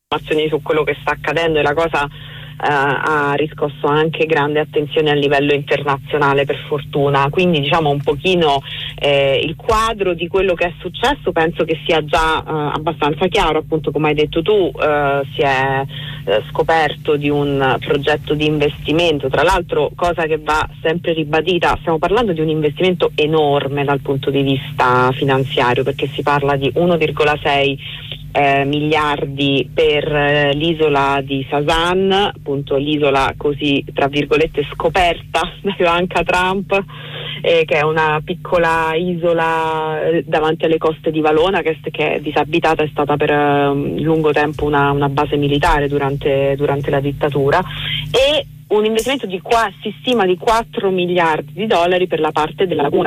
informazioni su quello che sta accadendo, e la cosa ha riscosso anche grande attenzione a livello internazionale, per fortuna. Quindi diciamo un pochino il quadro di quello che è successo penso che sia già abbastanza chiaro. Appunto, come hai detto tu, si è scoperto di un progetto di investimento, tra l'altro, cosa che va sempre ribadita, stiamo parlando di un investimento enorme dal punto di vista finanziario, perché si parla di 1,6 miliardi per l'isola di Sasan, appunto l'isola così tra virgolette scoperta da Ivanka Trump, che è una piccola isola davanti alle coste di Valona, che è disabitata, è stata per lungo tempo una base militare durante la dittatura, e un investimento si stima di 4 miliardi di dollari per la parte della laguna.